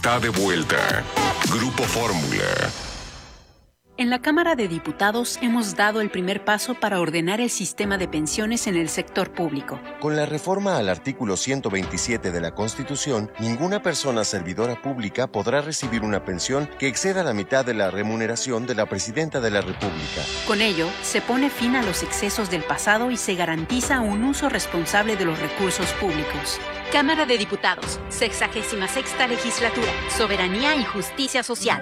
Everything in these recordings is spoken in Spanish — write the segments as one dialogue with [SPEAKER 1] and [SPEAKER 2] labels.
[SPEAKER 1] está de vuelta. Grupo Fórmula.
[SPEAKER 2] En la Cámara de Diputados hemos dado el primer paso para ordenar el sistema de pensiones en el sector público.
[SPEAKER 3] Con la reforma al artículo 127 de la Constitución, ninguna persona servidora pública podrá recibir una pensión que exceda la mitad de la remuneración de la Presidenta de la República.
[SPEAKER 2] Con ello, se pone fin a los excesos del pasado y se garantiza un uso responsable de los recursos públicos. Cámara de Diputados, 66ª Legislatura, Soberanía y Justicia Social.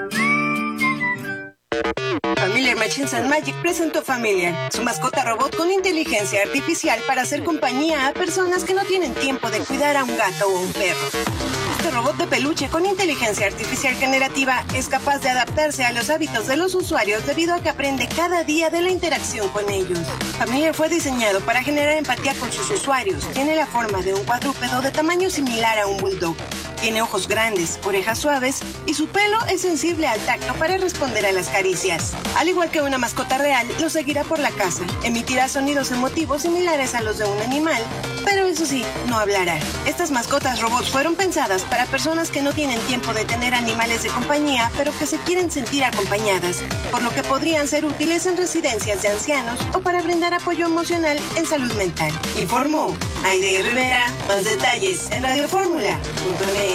[SPEAKER 4] Familiar Machines and Magic presentó Familiar, su mascota robot con inteligencia artificial para hacer compañía a personas que no tienen tiempo de cuidar a un gato o un perro. Este robot de peluche con inteligencia artificial generativa es capaz de adaptarse a los hábitos de los usuarios debido a que aprende cada día de la interacción con ellos. Familiar fue diseñado para generar empatía con sus usuarios. Tiene la forma de un cuadrúpedo de tamaño similar a un bulldog. Tiene ojos grandes, orejas suaves y su pelo es sensible al tacto para responder a las caricias. Al igual que una mascota real, lo seguirá por la casa. Emitirá sonidos emotivos similares a los de un animal, pero eso sí, no hablará. Estas mascotas robots fueron pensadas para personas que no tienen tiempo de tener animales de compañía, pero que se quieren sentir acompañadas, por lo que podrían ser útiles en residencias de ancianos o para brindar apoyo emocional en salud mental. Informó Aide Rivera. Más detalles en radioformula.mx.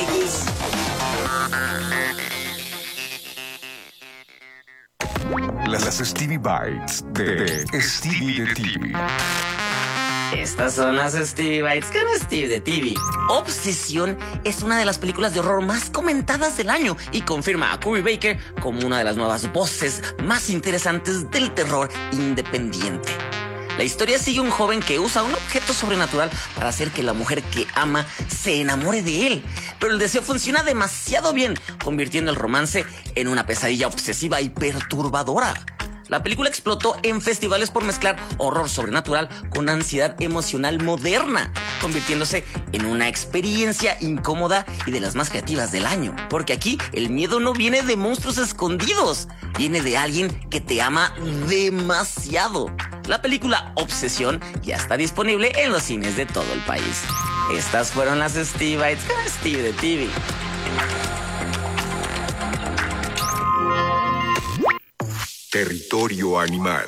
[SPEAKER 1] Las Stevie Bites de Stevie de TV.
[SPEAKER 5] Estas son las Stevie Bites con Steve de TV. Obsesión es una de las películas de horror más comentadas del año y confirma a Cory Baker como una de las nuevas voces más interesantes del terror independiente. La historia sigue un joven que usa un objeto sobrenatural para hacer que la mujer que ama se enamore de él. Pero el deseo funciona demasiado bien, convirtiendo el romance en una pesadilla obsesiva y perturbadora. La película explotó en festivales por mezclar horror sobrenatural con ansiedad emocional moderna, convirtiéndose en una experiencia incómoda y de las más creativas del año. Porque aquí el miedo no viene de monstruos escondidos, viene de alguien que te ama demasiado. La película Obsesión ya está disponible en los cines de todo el país. Estas fueron las Stevie Bites con Steve de TV.
[SPEAKER 1] Territorio animal.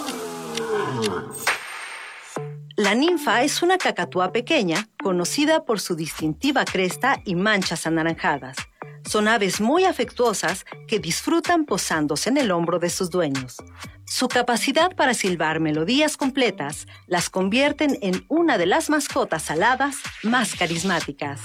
[SPEAKER 6] La ninfa es una cacatúa pequeña, conocida por su distintiva cresta y manchas anaranjadas. Son aves muy afectuosas que disfrutan posándose en el hombro de sus dueños. Su capacidad para silbar melodías completas las convierten en una de las mascotas aladas más carismáticas.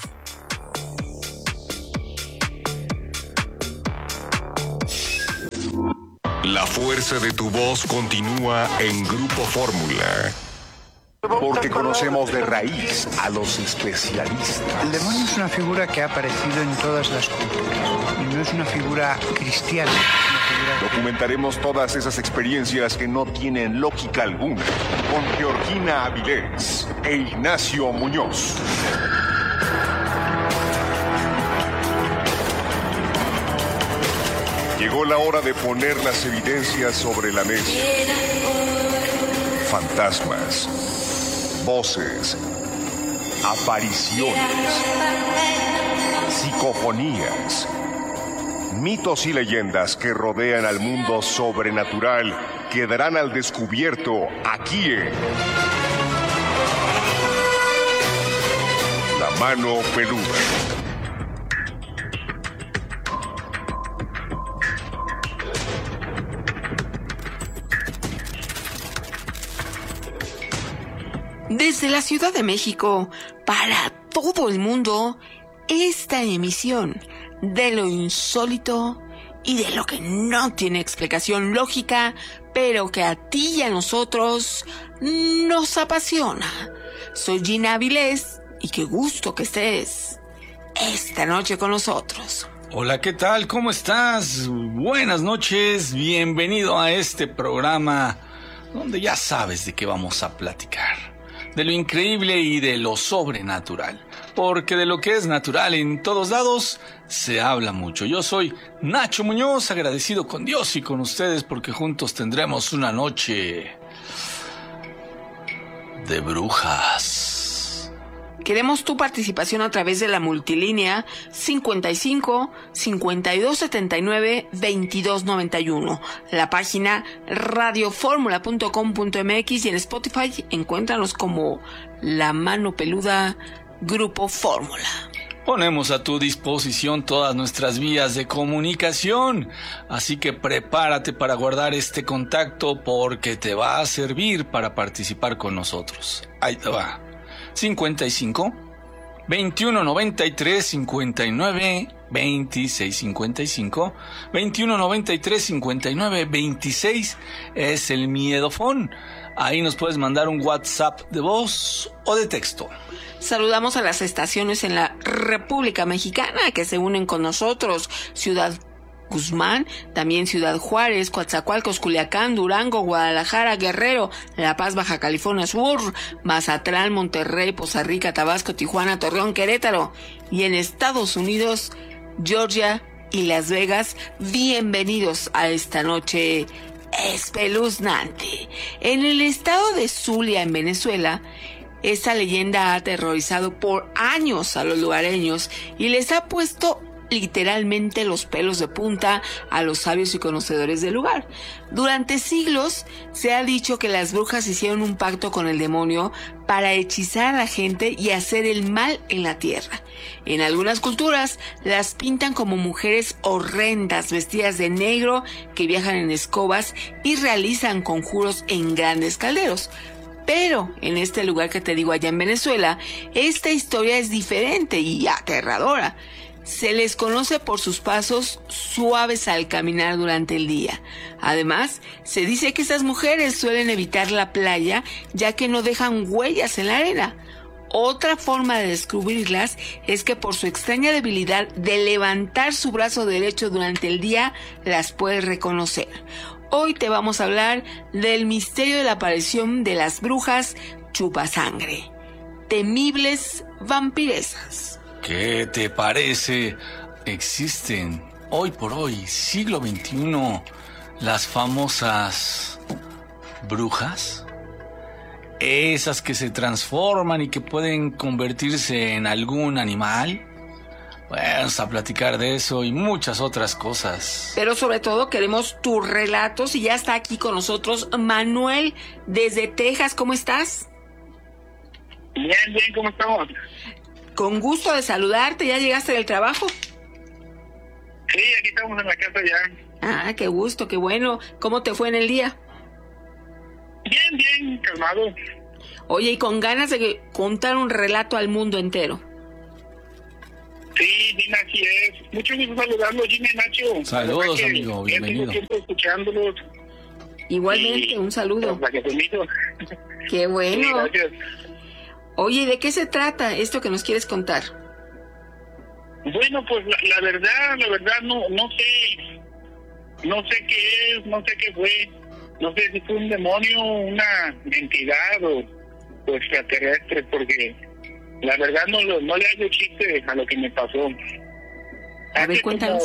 [SPEAKER 1] La fuerza de tu voz continúa en Grupo Fórmula.
[SPEAKER 7] Porque conocemos de raíz a los especialistas.
[SPEAKER 8] El demonio es una figura que ha aparecido en todas las culturas y no es una figura cristiana.
[SPEAKER 7] Documentaremos todas esas experiencias que no tienen lógica alguna con Georgina Avilés e Ignacio Muñoz. Llegó la hora de poner las evidencias sobre la mesa. Fantasmas, voces, apariciones, psicofonías, mitos y leyendas que rodean al mundo sobrenatural quedarán al descubierto aquí en La Mano Peluda.
[SPEAKER 9] Desde la Ciudad de México, para todo el mundo, esta emisión de lo insólito y de lo que no tiene explicación lógica, pero que a ti y a nosotros nos apasiona. Soy Gina Avilés y qué gusto que estés esta noche con nosotros.
[SPEAKER 10] Hola, ¿qué tal? ¿Cómo estás? Buenas noches, bienvenido a este programa donde ya sabes de qué vamos a platicar. De lo increíble y de lo sobrenatural. Porque de lo que es natural en todos lados se habla mucho. Yo soy Nacho Muñoz, agradecido con Dios y con ustedes porque juntos tendremos una noche de brujas.
[SPEAKER 9] Queremos tu participación a través de la multilínea 55 52 79 22 91, la página radioformula.com.mx y en Spotify encuéntranos como La Mano Peluda Grupo Fórmula.
[SPEAKER 10] Ponemos a tu disposición todas nuestras vías de comunicación, así que prepárate para guardar este contacto porque te va a servir para participar con nosotros. Ahí te va. 55 21 93 59 26 55 21 93 59 26 es el miedofón. Ahí nos puedes mandar un WhatsApp de voz o de texto.
[SPEAKER 9] Saludamos a las estaciones en la República Mexicana que se unen con nosotros: Ciudad Guzmán, también Ciudad Juárez, Coatzacoalcos, Culiacán, Durango, Guadalajara, Guerrero, La Paz, Baja California Sur, Mazatlán, Monterrey, Poza Rica, Tabasco, Tijuana, Torreón, Querétaro, y en Estados Unidos, Georgia y Las Vegas. Bienvenidos a esta noche espeluznante. En el estado de Zulia, en Venezuela, esta leyenda ha aterrorizado por años a los lugareños y les ha puesto literalmente los pelos de punta a los sabios y conocedores del lugar. Durante siglos se ha dicho que las brujas hicieron un pacto con el demonio para hechizar a la gente y hacer el mal en la tierra. En algunas culturas las pintan como mujeres horrendas vestidas de negro que viajan en escobas y realizan conjuros en grandes calderos. Pero en este lugar que te digo, allá en Venezuela, esta historia es diferente y aterradora. Se les conoce por sus pasos suaves al caminar durante el día. Además, se dice que estas mujeres suelen evitar la playa ya que no dejan huellas en la arena. Otra forma de descubrirlas es que por su extraña debilidad de levantar su brazo derecho durante el día, las puedes reconocer. Hoy te vamos a hablar del misterio de la aparición de las brujas chupasangre, temibles vampiresas.
[SPEAKER 10] ¿Qué te parece? Existen hoy por hoy, siglo XXI, las famosas brujas. Esas que se transforman y que pueden convertirse en algún animal. Vamos a platicar de eso y muchas otras cosas.
[SPEAKER 9] Pero sobre todo queremos tus relatos y ya está aquí con nosotros Manuel desde Texas. ¿Cómo estás?
[SPEAKER 11] Bien, ¿cómo estamos?
[SPEAKER 9] Con gusto de saludarte. ¿Ya llegaste del trabajo?
[SPEAKER 11] Sí, aquí estamos en la casa ya.
[SPEAKER 9] Ah, qué gusto, qué bueno. ¿Cómo te fue en el día?
[SPEAKER 11] Bien, calmado.
[SPEAKER 9] Oye, y con ganas de contar un relato al mundo entero.
[SPEAKER 11] Sí, Dina, así es. Mucho gusto saludarlo, Jimmy, Nacho.
[SPEAKER 10] Saludos, amigo, bienvenido.
[SPEAKER 11] Tengo tiempo escuchándolos.
[SPEAKER 9] Igualmente,
[SPEAKER 11] sí,
[SPEAKER 9] un saludo. Qué bueno.
[SPEAKER 11] Sí, gracias.
[SPEAKER 9] Oye, ¿de qué se trata esto que nos quieres contar?
[SPEAKER 11] Bueno, pues la verdad no sé qué es, no sé qué fue, no sé si fue un demonio, una entidad o extraterrestre, porque la verdad no le hago chiste a lo que me pasó.
[SPEAKER 9] A ver, cuéntanos.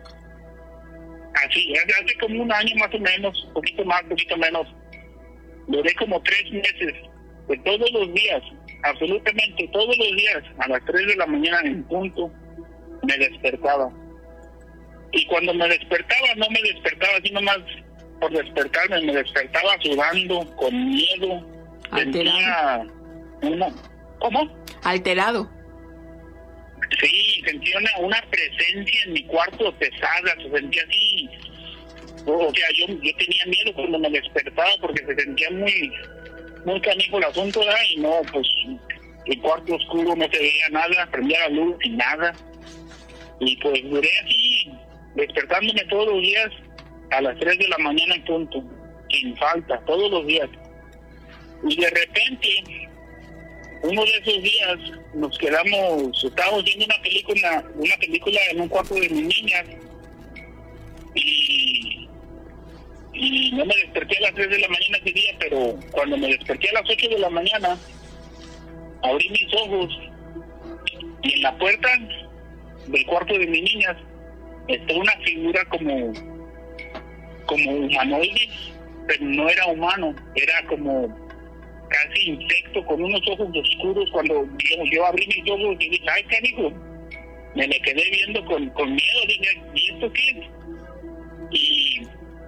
[SPEAKER 11] Hace como un año más o menos, poquito más, poquito menos, duré como 3 meses, de todos los días, absolutamente todos los días, a las 3 de la mañana en punto, me despertaba. Y cuando me despertaba, no me despertaba así nomás por despertarme, me despertaba sudando, con miedo.
[SPEAKER 9] Alterado.
[SPEAKER 11] ¿Cómo?
[SPEAKER 9] Alterado.
[SPEAKER 11] Sí, sentía una presencia en mi cuarto pesada, se sentía así. O sea, yo tenía miedo cuando me despertaba porque se sentía muy canijo el asunto, ¿verdad? Y no, pues el cuarto oscuro, no se veía nada, prendía la luz y nada. Y pues duré así, despertándome todos los días a las 3 de la mañana en punto, sin falta, todos los días. Y de repente, uno de esos días estábamos viendo una película en un cuarto de mis niñas, y no me desperté a las 3 de la mañana ese día, pero cuando me desperté a las 8 de la mañana, abrí mis ojos y en la puerta del cuarto de mis niñas está una figura como humanoide, pero no era humano, era como casi insecto, con unos ojos oscuros. Cuando yo abrí mis ojos y dije, ay, canijo, me le quedé viendo con miedo. Dije, ¿y esto qué es? Y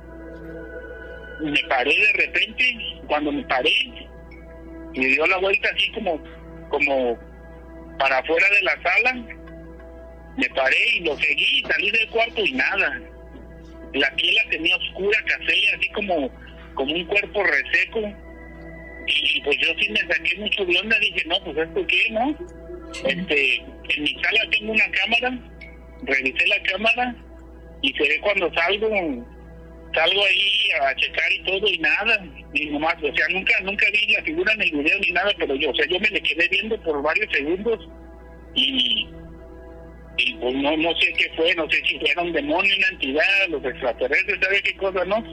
[SPEAKER 11] me paré de repente. Cuando me paré, me dio la vuelta así como para afuera de la sala. Me paré y lo seguí, salí del cuarto y nada. La piel la tenía oscura, café, así como un cuerpo reseco. Y pues yo sí me saqué mucho de onda. Dije, no, pues ¿esto qué, no? En mi sala tengo una cámara. Revisé la cámara y se ve cuando salgo ahí a checar y todo y nada. Y nomás, o sea, nunca vi la figura en el video ni nada, pero yo me le quedé viendo por varios segundos y pues no sé qué fue, no sé si era un demonio, una entidad, los extraterrestres, ¿sabe qué cosa, no?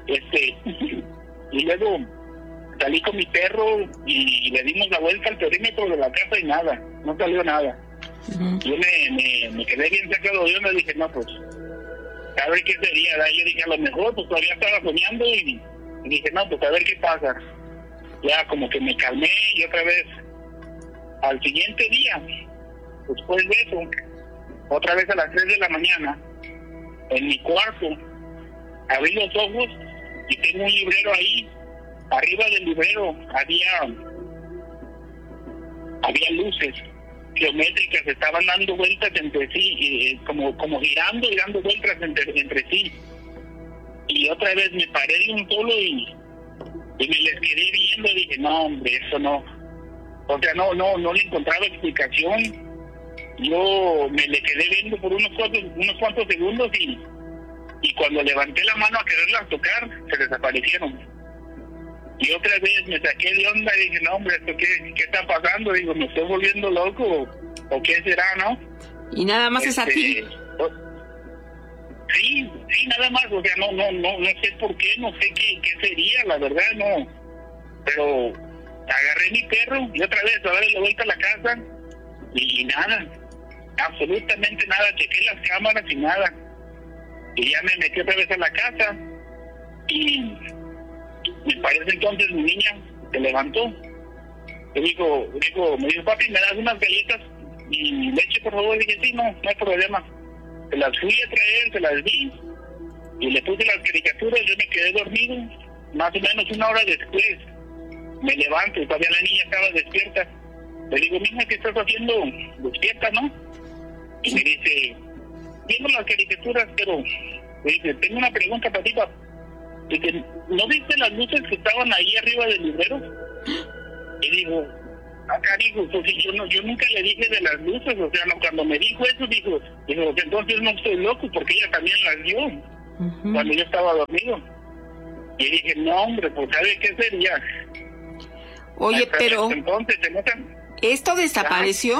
[SPEAKER 11] Y luego salí con mi perro y le dimos la vuelta al perímetro de la casa y nada, no salió nada. Yo me quedé bien sacado de onda y dije, no, pues, a ver qué sería, ¿verdad? Yo dije, a lo mejor, pues todavía estaba soñando y dije, no, pues a ver qué pasa. Ya como que me calmé y otra vez, al siguiente día, después de eso, otra vez a las 3 de la mañana, en mi cuarto, abrí los ojos y tengo un librero ahí. Arriba del librero había luces geométricas, estaban dando vueltas entre sí, como girando y dando vueltas entre sí. Y otra vez me paré de un solo y me les quedé viendo y dije, no, hombre, eso no. O sea, no le encontraba explicación. Yo me le quedé viendo por unos cuantos segundos y cuando levanté la mano a quererlas tocar, se desaparecieron. Y otra vez me saqué de onda y dije, no, hombre, ¿esto qué está pasando? Digo, ¿me estoy volviendo loco o qué será, no?
[SPEAKER 9] Y nada más es a ti.
[SPEAKER 11] Sí, nada más, o sea, no sé por qué, no sé qué sería, la verdad, no. Pero agarré mi perro y otra vez a darle la vuelta a la casa y nada, absolutamente nada, chequé las cámaras y nada. Y ya me metí otra vez a la casa y me parece entonces mi niña se levantó. Me dijo, papi, ¿me das unas galletas y leche, por favor? Y dije, sí, no hay problema. Se las fui a traer, se las di y le puse las caricaturas. Yo me quedé dormido. Más o menos una hora después me levanto y todavía la niña estaba despierta. Le digo, mija, ¿qué estás haciendo? Despierta, ¿no? Y me dice, viendo las caricaturas, pero me dice, tengo una pregunta para ti, papá. Dice, ¿no viste las luces que estaban ahí arriba del librero? Y digo, acá digo, pues yo nunca le dije de las luces, o sea, no, cuando me dijo eso, digo, entonces no estoy loco, porque ella también las vio cuando yo estaba dormido. Y dije, no, hombre, pues ¿sabe qué sería?
[SPEAKER 9] Oye, pero
[SPEAKER 11] entonces,
[SPEAKER 9] ¿esto desapareció?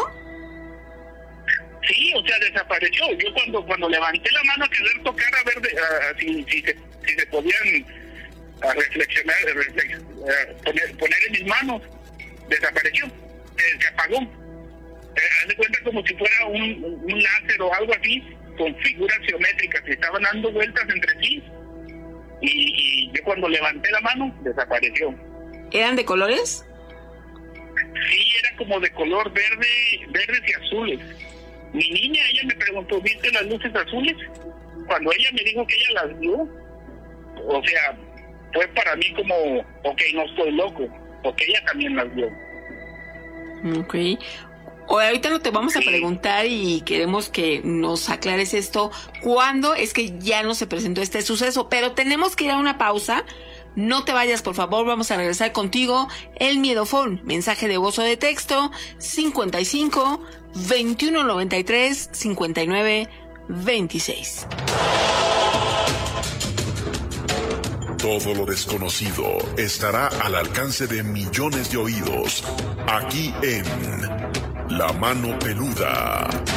[SPEAKER 11] Sí, o sea, desapareció. Yo cuando levanté la mano a querer tocar a ver si se podían reflexionar, poner en mis manos, desapareció, se apagó. Haz de cuenta como si fuera un láser o algo así, con figuras geométricas que estaban dando vueltas entre sí. Y yo cuando levanté la mano, desapareció.
[SPEAKER 9] ¿Eran de colores?
[SPEAKER 11] Sí, era como de color verdes y azules. Mi niña, ella me preguntó, ¿viste las luces azules? Cuando ella me dijo que ella las vio, o sea, fue para mí como, ok, no estoy loco, porque ella también las vio.
[SPEAKER 9] Ok. Ahorita no te vamos a preguntar y queremos que nos aclares esto. ¿Cuándo es que ya no se presentó este suceso? Pero tenemos que ir a una pausa. No te vayas, por favor, vamos a regresar contigo. El Miedofón, mensaje de voz o de texto, 55 21 93 59 26.
[SPEAKER 12] Todo lo desconocido estará al alcance de millones de oídos, aquí en La Mano Peluda.